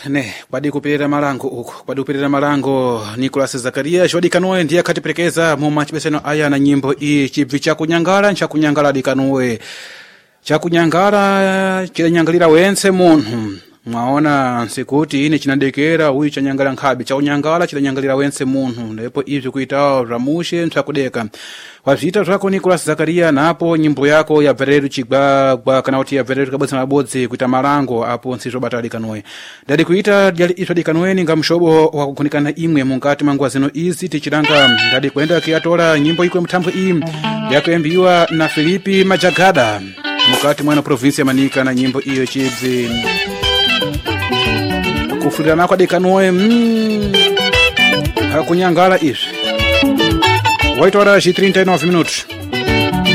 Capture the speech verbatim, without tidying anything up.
ne kwadi kupirira malango uko kwadi kupirira malango Nicolas Zakaria Jodi Kanoe ndiye akatipelekeza mu machibeseno aya na nyimbo iyi chibvi cha kunyangala cha kunyangala Dikanoe cha kunyangala chilanyangalira wense munhu mwaona sikuti ine chinadekera uyu chanyangala nkhabi cha unyangala chilanyangalira wense munhu ndipo ivyo kuita ramushe mtakudeka wazita zvako Nicolas Zakaria napo nyimbo yako ya Vereru Chigwagwa kana kuti ya Vereru kabodza mabodzi kuita malango apo nsizvo batali Kanoe dadi kuita dyali iswa Dikanoe ninga mshobo wakukunikana imwe mungati mangwa zino izi tichiranga dadi kuenda kiyatola nyimbo ikwe mtambo iyi yakuembiwa na Filipi Majagada mukati mwana provinsi ya Manika na nyimbo iyo chibzi kufurira nako Dikanoe mm, hakunyangala ishi. oito horas e trinta e nove minutos.